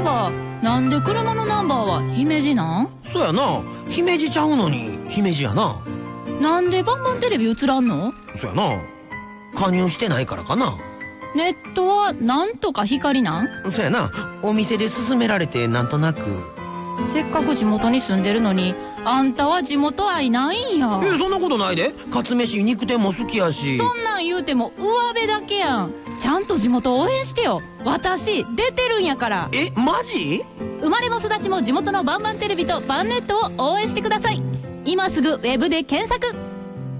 ばなんで車のナンバーは姫路なん？ そやな、姫路ちゃうのに姫路やな。 なんでバンバンテレビ映らんの？ そやな、加入してないからかな。 ネットはなんとか光なん？ そやな、お店で勧められてなんとなく。 せっかく地元に住んでるのにあんたは地元愛ないんや。 そんなことないで。かつめし肉店も好きやし。 そんなん言うても上辺だけやん。ちゃんと地元応援してよ。私出てるんやから。 マジ？ 生まれも育ちも地元のバンバンテレビとバンネットを応援してください。今すぐウェブで検索。